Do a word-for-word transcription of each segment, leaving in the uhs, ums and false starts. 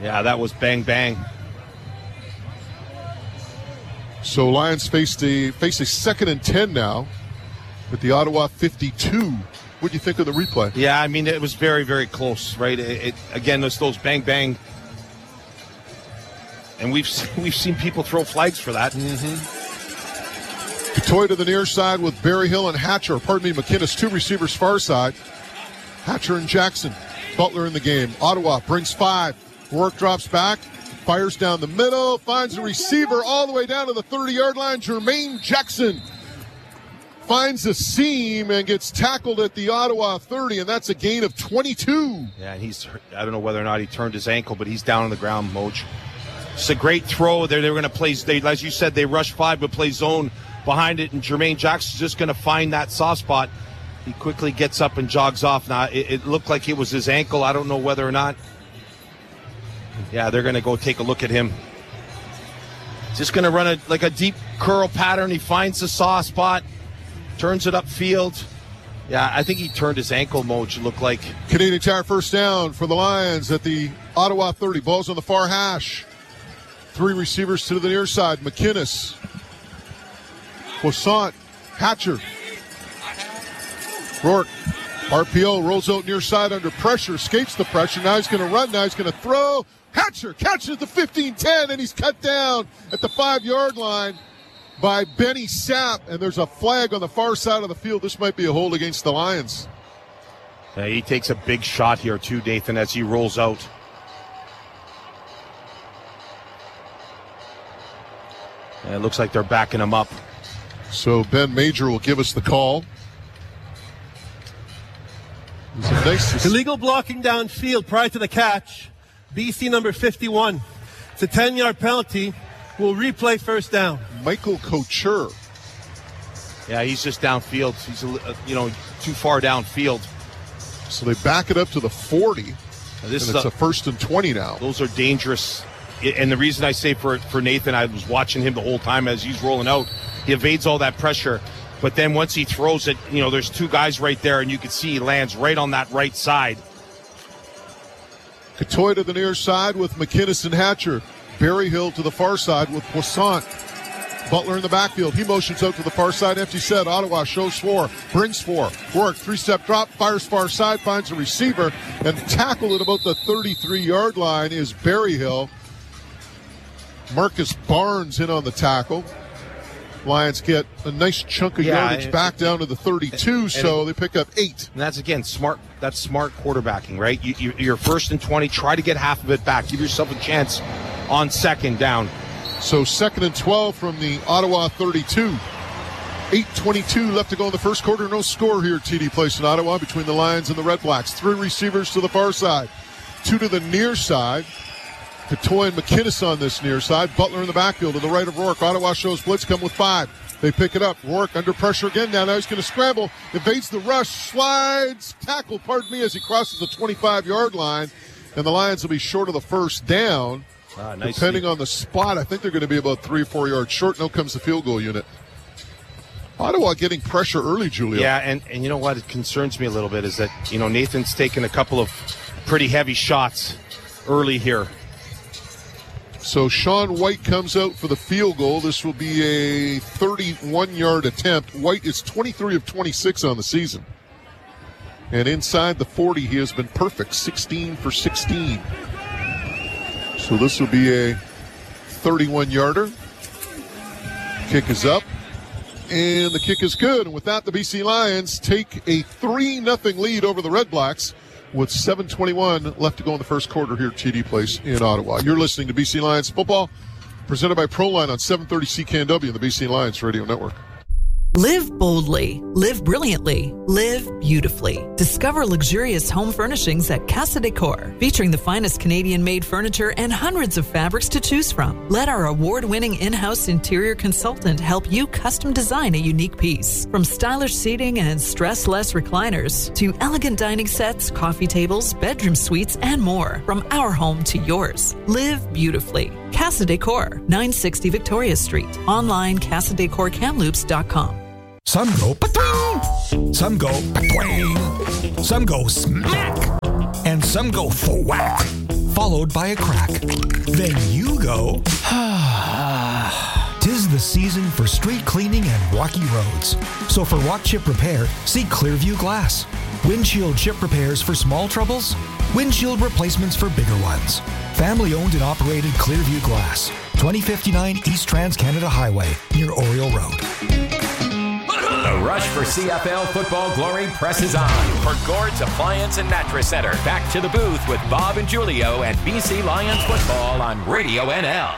Yeah, that was bang, bang. So Lions face a, face a second and ten now at the Ottawa fifty-two. What do you think of the replay? Yeah, I mean, it was very, very close, right? It, it again, it's those bang, bang. And we've we've seen people throw flags for that. Mm-hmm. Katoy to the near side with Berryhill and Hatcher. Pardon me, McInnes, two receivers far side. Hatcher and Jackson. Butler in the game. Ottawa brings five. Rourke drops back. Fires down the middle. Finds a receiver all the way down to the thirty-yard line. Jermaine Jackson finds a seam and gets tackled at the Ottawa thirty, and that's a gain of twenty-two. Yeah, and he's, I don't know whether or not he turned his ankle, but he's down on the ground, Moj. It's a great throw. They're, they're going to play, they, as you said, they rush five, but play zone behind it, and Jermaine Jackson's just going to find that soft spot. He quickly gets up and jogs off. Now, it, it looked like it was his ankle. I don't know whether or not. Yeah, they're going to go take a look at him. Just going to run a like a deep curl pattern. He finds the soft spot. Turns it upfield. Yeah, I think he turned his ankle, Moj, it looked like. Canadian Tire first down for the Lions at the Ottawa thirty. Ball's on the far hash. Three receivers to the near side. McInnes. Poissant. Hatcher. Rourke. R P O rolls out near side under pressure. Escapes the pressure. Now he's going to run. Now he's going to throw. Hatcher catches the fifteen ten, and he's cut down at the five-yard line by Benny Sapp, and there's a flag on the far side of the field. This might be a hold against the Lions. Yeah, he takes a big shot here too, Nathan, as he rolls out. And it looks like they're backing him up. So Ben Major will give us the call. Nice. Illegal blocking downfield prior to the catch. B C number fifty-one. It's a ten-yard penalty. We'll replay first down. Michael Couture. Yeah, he's just downfield. He's, uh, you know, too far downfield. So they back it up to the forty. This and is it's a, a first and twenty now. Those are dangerous. And the reason I say for for Nathan, I was watching him the whole time as he's rolling out. He evades all that pressure. But then once he throws it, you know, there's two guys right there, and you can see he lands right on that right side. Katoy to the near side with McInnes and Hatcher. Berryhill to the far side with Poissant. Butler in the backfield. He motions out to the far side. Empty set. Ottawa shows four. Brings four. Rourke, three-step drop. Fires far side. Finds a receiver. And tackled at about the thirty-three-yard line is Berryhill. Marcus Barnes in on the tackle. Lions get a nice chunk of yeah, yardage it, back down to the thirty-two, and, so and they pick up eight. And that's, again, smart. That's smart quarterbacking, right? You, you, you're first and twenty. Try to get half of it back. Give yourself a chance on second down. So second and twelve from the Ottawa thirty-two. eight twenty-two left to go in the first quarter. No score here at T D Place in Ottawa between the Lions and the Red Blacks. Three receivers to the far side. Two to the near side. Katoy and McInnes on this near side. Butler in the backfield to the right of Rourke. Ottawa shows blitz, come with five. They pick it up. Rourke under pressure again. Now, now he's going to scramble. Evades the rush. Slides. Tackle, pardon me, as he crosses the twenty-five-yard line. And the Lions will be short of the first down. Ah, nice. Depending on the spot, I think they're going to be about three or four yards short. Now comes the field goal unit. Ottawa getting pressure early, Julio. Yeah, and, and you know what? It concerns me a little bit is that, you know, Nathan's taken a couple of pretty heavy shots early here. So Sean White comes out for the field goal. This will be a thirty-one-yard attempt. White is twenty-three of twenty-six on the season. And inside the forty, he has been perfect, sixteen for sixteen. So this will be a thirty-one-yarder. Kick is up, and the kick is good. And with that, the B C Lions take a three nothing lead over the Red Blacks with seven twenty-one left to go in the first quarter here at T D Place in Ottawa. You're listening to B C Lions Football, presented by Proline on seven thirty C K N W and the B C Lions Radio Network. Live boldly, live brilliantly, live beautifully. Discover luxurious home furnishings at Casa Decor, featuring the finest Canadian-made furniture and hundreds of fabrics to choose from. Let our award-winning in-house interior consultant help you custom design a unique piece. From stylish seating and stress-less recliners to elegant dining sets, coffee tables, bedroom suites, and more. From our home to yours. Live beautifully. Casa Decor, nine sixty Victoria Street. Online, casa decor kamloops dot com. Some go pa-twing, some go pa-twing, some go smack, and some go thwack. followed by a crack. Then you go, tis the season for street cleaning and rocky roads. So for walk chip repair, see Clearview Glass. Windshield chip repairs for small troubles, windshield replacements for bigger ones. Family owned and operated Clearview Glass, twenty fifty-nine East Trans-Canada Highway, near Oriole Road. The rush for C F L football glory presses on. For Gord's Appliance and Mattress Center, back to the booth with Bob and Julio and B C Lions football on Radio N L.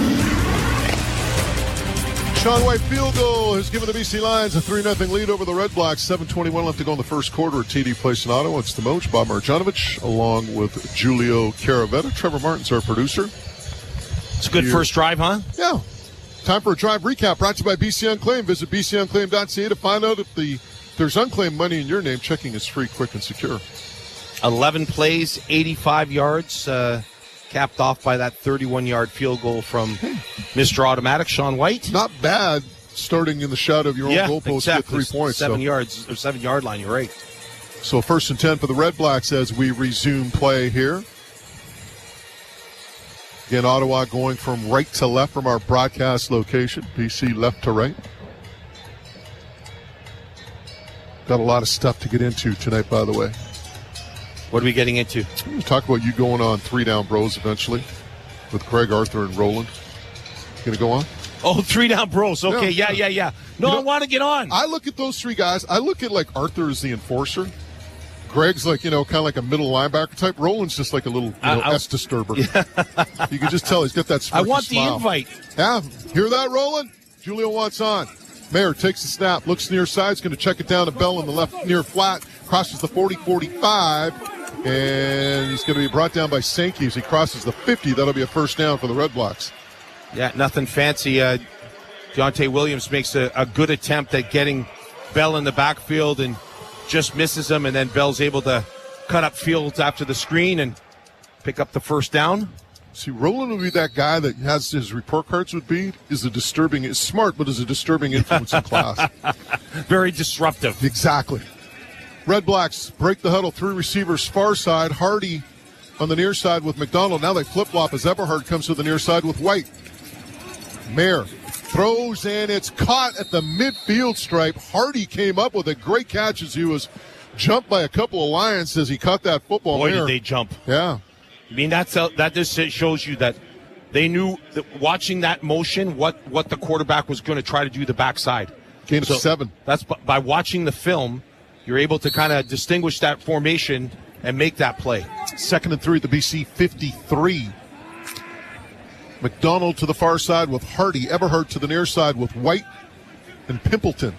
Shaun White field goal has given the B C Lions a three nothing lead over the Red Blacks. seven twenty-one left to go in the first quarter at T D Place in Ottawa. It's the Moach, Bob Marjanovic, along with Julio Caravetta. Trevor Martin's our producer. It's a good Here. first drive, huh? Yeah. Time for a drive recap brought to you by B C Unclaimed. Visit b c unclaimed dot c a to find out if the if there's unclaimed money in your name. Checking is free, quick, and secure. eleven plays, eighty-five yards, uh, capped off by that thirty-one-yard field goal from Mister Automatic, Shaun White. Not bad starting in the shadow of your own yeah, goalpost exactly. with three points. Seven so. yards, or seven-yard line, you're right. So first and ten for the Red Blacks as we resume play here. Again, Ottawa going from right to left from our broadcast location. B C left to right. Got a lot of stuff to get into tonight, by the way. What are we getting into? We'll talk about you going on Three Down Bros eventually with Craig, Arthur, and Roland. Going to go on? Oh, three down bros. Okay, yeah, Yeah. yeah, yeah. No, You know, I want to get on. I look at those three guys. I look at like Arthur as the enforcer. Greg's like, you know, kind of like a middle linebacker type. Roland's just like a little, you know, I- I- S disturber. You can just tell he's got that I smirky want smile. the invite. Yeah, hear that, Roland? Julio wants on. Mayer takes the snap, looks near side, is going to check it down to Bell in the left near flat, crosses the forty forty-five, and he's going to be brought down by Sankey as he crosses the fifty. That'll be a first down for the Red Blacks. Yeah, nothing fancy. Uh, Deontay Williams makes a, a good attempt at getting Bell in the backfield and just misses him, and then Bell's able to cut up fields after the screen and pick up the first down. See, Roland would be that guy that has his report cards would be, is a disturbing, is smart, but is a disturbing influence in class. Very disruptive. Exactly. Red Blacks break the huddle, three receivers, far side, Hardy on the near side with McDonald. Now they flip-flop as Eberhard comes to the near side with White. Mayer throws, and it's caught at the midfield stripe. Hardy came up with a great catch as he was jumped by a couple of Lions as he caught that football. Boy, Mayer. did they jump. Yeah. I mean, that's a, that just shows you that they knew that watching that motion, what, what the quarterback was going to try to do the backside. Gain of So seven. That's b- by watching the film, you're able to kind of distinguish that formation and make that play. Second and three at the B C fifty-three. McDonald to the far side with Hardy. Eberhard to the near side with White and Pimpleton.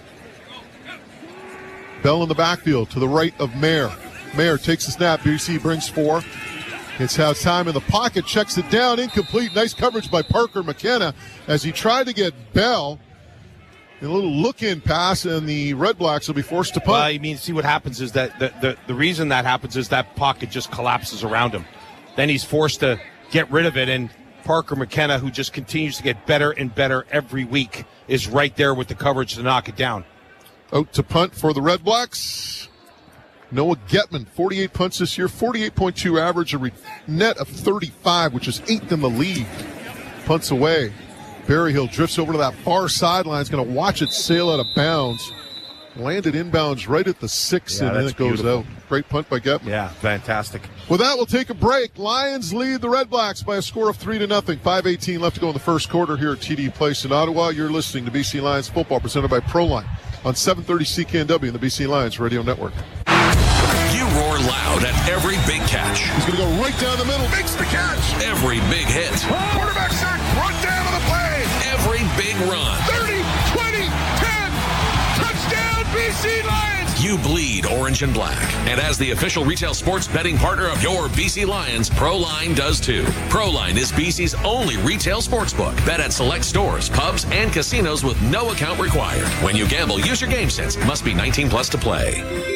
Bell in the backfield to the right of Mayer. Mayer takes the snap. B C brings four. It's has time in the pocket. Checks it down. Incomplete. Nice coverage by Parker McKenna as he tried to get Bell. A little look-in pass, and the Red Blacks will be forced to punt. Well, I mean, see what happens is that the, the, the reason that happens is that pocket just collapses around him. Then he's forced to get rid of it, and Parker McKenna, who just continues to get better and better every week, is right there with the coverage to knock it down. Out to punt for the Red Blacks. Noah Getman, forty-eight punts this year, forty-eight point two average, a net of thirty-five, which is eighth in the league. Punts away. Berryhill drifts over to that far sideline. He's going to watch it sail out of bounds. Landed inbounds right at the six, Yeah, and then that's it goes beautiful. out. Great punt by Getman. Yeah, fantastic. With that, we'll take a break. Lions lead the Red Blacks by a score of three to nothing. five eighteen left to go in the first quarter here at T D Place in Ottawa. You're listening to B C Lions football presented by Proline on seven thirty C K N W and the B C Lions Radio Network. You roar loud at every big catch. He's going to go right down the middle. Makes the catch. Every big hit. Quarterback sack, brought down on the play. Every big run. thirty, twenty, ten. Touchdown, B C Lions. You bleed orange and black. And as the official retail sports betting partner of your B C Lions, Proline does too. Proline is B C's only retail sportsbook. Bet at select stores, pubs, and casinos with no account required. When you gamble, use your game sense. Must be nineteen plus to play.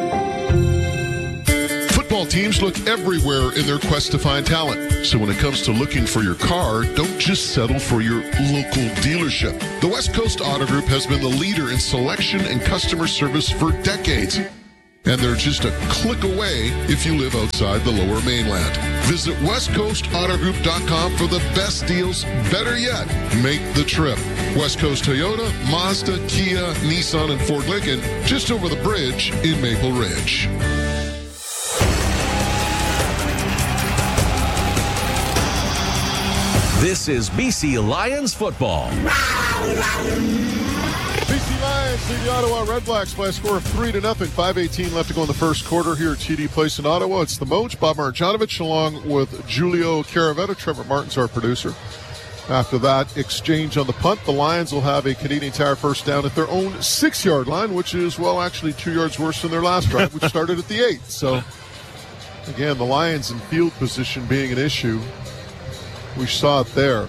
Football teams look everywhere in their quest to find talent. So when it comes to looking for your car, don't just settle for your local dealership. The West Coast Auto Group has been the leader in selection and customer service for decades. And they're just a click away if you live outside the Lower Mainland. Visit west coast auto group dot com for the best deals. Better yet, make the trip. West Coast Toyota, Mazda, Kia, Nissan, and Ford Lincoln, just over the bridge in Maple Ridge. This is B C Lions football. B C Lions lead the Ottawa Redblacks by a score of three to nothing. five eighteen left to go in the first quarter here at T D Place in Ottawa. It's the Moj, Bob Marjanovic, along with Julio Caravetta. Trevor Martin's our producer. After that exchange on the punt, the Lions will have a Canadian Tire first down at their own six-yard line, which is, well, actually two yards worse than their last drive, which started at the eight. So, again, the Lions in field position being an issue. We saw it there.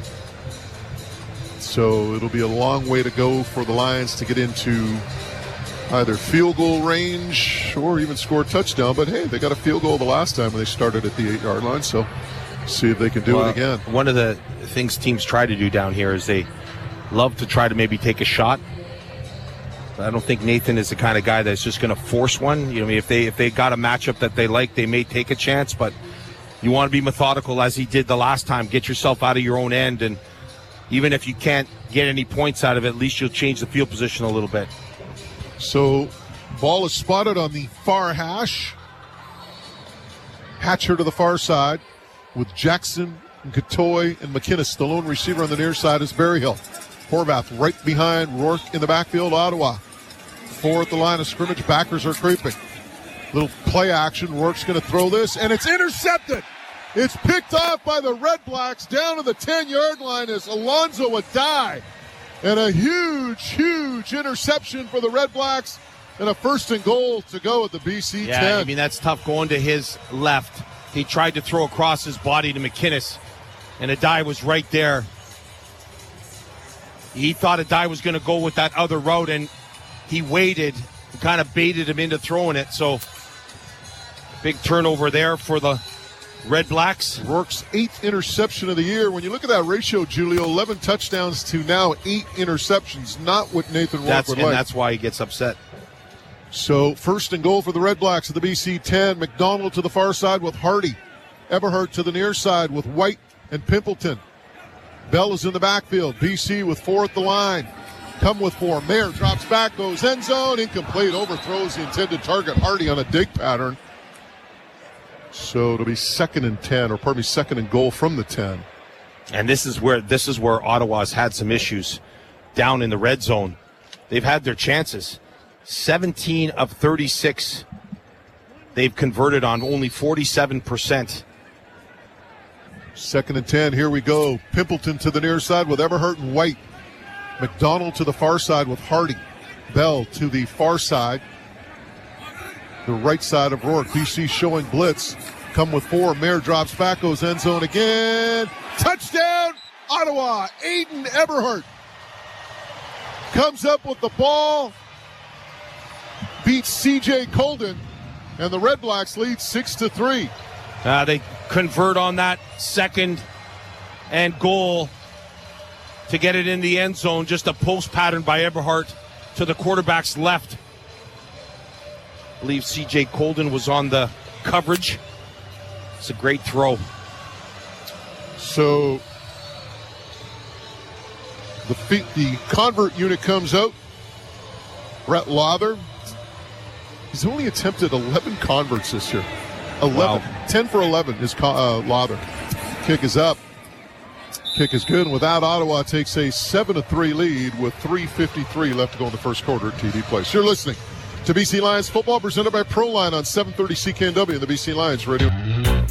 So it'll be a long way to go for the Lions to get into either field goal range or even score a touchdown. But, hey, they got a field goal the last time when they started at the eight-yard line. So see if they can do well, it again. One of the things teams try to do down here is they love to try to maybe take a shot. I don't think Nathan is the kind of guy that's just going to force one. You know, I mean, if they if they got a matchup that they like, they may take a chance, but you want to be methodical as he did the last time. Get yourself out of your own end, and even if you can't get any points out of it, at least you'll change the field position a little bit. So, ball is spotted on the far hash. Hatcher to the far side with Jackson, Gatoy, and McInnes. The lone receiver on the near side is Berryhill. Horvath right behind Rourke in the backfield. Ottawa four at the line of scrimmage. Backers are creeping. Little play action. Rourke's going to throw this, and it's intercepted. It's picked off by the Red Blacks down to the ten-yard line as Alonzo Adai. And a huge, huge interception for the Red Blacks, and a first and goal to go at the B C yeah, ten. Yeah, I mean, that's tough going to his left. He tried to throw across his body to McInnes, and Adai was right there. He thought Adai was going to go with that other route, and he waited and kind of baited him into throwing it. So, big turnover there for the Red Blacks. Rourke's eighth interception of the year. When you look at that ratio, Julio, eleven touchdowns to now eight interceptions. Not what Nathan Rourke that's, would and like. that's why he gets upset. So first and goal for the Red Blacks at the B C ten. McDonald to the far side with Hardy. Eberhardt to the near side with White and Pimpleton. Bell is in the backfield. B C with four at the line. Come with four. Mayer drops back, goes end zone. Incomplete. Overthrows the intended target. Hardy on a dig pattern. So it'll be second and ten, or pardon me, second and goal from the ten. And this is where this is where Ottawa's had some issues down in the red zone. They've had their chances. seventeen of thirty-six. They've converted on only forty-seven percent. Second and ten. Here we go. Pimpleton to the near side with Eberhardt and White. McDonald to the far side with Hardy. Bell to the far side. The right side of Rourke. B C showing blitz. Come with four. Mayer drops back, goes end zone again. Touchdown, Ottawa. Aiden Eberhardt comes up with the ball. Beats C J Colden. And the Red Blacks lead six to three. Uh, they convert on that second and goal to get it in the end zone. Just a post pattern by Eberhardt to the quarterback's left. I believe C J Colden was on the coverage. It's a great throw. So the feet, the convert unit comes out. Brett Lawther. He's only attempted eleven converts this year. eleven. Wow. ten for eleven is uh, Lawther. Kick is up. Kick is good. And without, Ottawa takes a seven to three lead with three fifty-three left to go in the first quarter at T D Place. You're listening to B C Lions football presented by Proline on seven thirty C K N W and the B C Lions Radio.